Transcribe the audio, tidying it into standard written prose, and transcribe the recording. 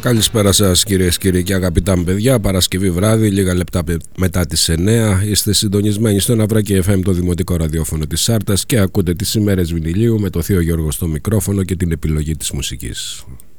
Καλησπέρα σας κυρίες και κύριοι και αγαπητά μου παιδιά. Παρασκευή βράδυ, λίγα λεπτά μετά τις 9. Είστε συντονισμένοι στο Ναυράκι FM, το δημοτικό ραδιόφωνο της Σάρτας, και ακούτε τις ημέρες βινιλίου με το Θείο Γιώργο στο μικρόφωνο και την επιλογή της μουσικής.